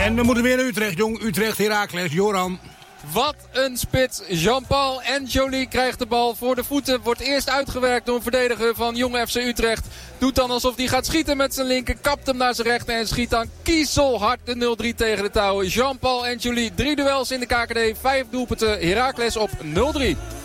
En we moeten weer naar Utrecht, jong. Utrecht, Heracles, Joran. Wat een spits. Jean-Paul en Joly krijgt de bal voor de voeten. Wordt eerst uitgewerkt door een verdediger van Jong FC Utrecht. Doet dan alsof hij gaat schieten met zijn linker. Kapt hem naar zijn rechter en schiet dan kiezelhard de 0-3 tegen de touwen. Jean-Paul en Joly. 3 duels in de KKD. 5 doelpunten. Heracles op 0-3.